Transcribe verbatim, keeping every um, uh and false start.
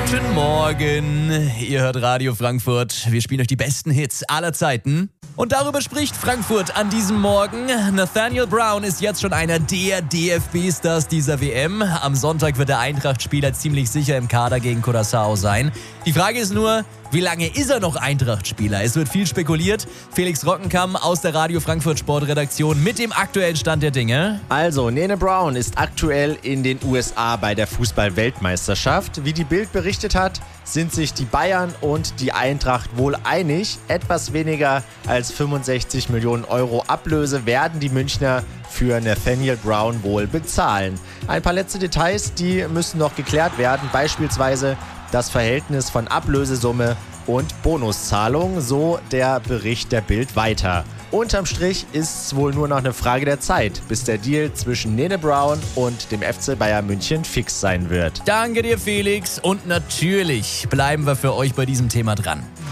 Guten Morgen, ihr hört Radio Frankfurt. Wir spielen euch die besten Hits aller Zeiten. Und darüber spricht Frankfurt an diesem Morgen. Nathaniel Brown ist jetzt schon einer der D F B-Stars dieser W M. Am Sonntag wird der Eintracht-Spieler ziemlich sicher im Kader gegen Curaçao sein. Die Frage ist nur, wie lange ist er noch Eintracht-Spieler? Es wird viel spekuliert. Felix Rockenkamm aus der Radio Frankfurt Sportredaktion mit dem aktuellen Stand der Dinge. Also, Nene Brown ist aktuell in den U S A bei der Fußball-Weltmeisterschaft. Wie die Bild berichtet hat, sind sich die Bayern und die Eintracht wohl einig. Etwas weniger als fünfundsechzig Millionen Euro Ablöse werden die Münchner für Nathaniel Brown wohl bezahlen. Ein paar letzte Details, die müssen noch geklärt werden. Beispielsweise das Verhältnis von Ablösesumme und Bonuszahlung, so der Bericht der Bild weiter. Unterm Strich ist es wohl nur noch eine Frage der Zeit, bis der Deal zwischen Nene Brown und dem F C Bayern München fix sein wird. Danke dir, Felix. Und natürlich bleiben wir für euch bei diesem Thema dran.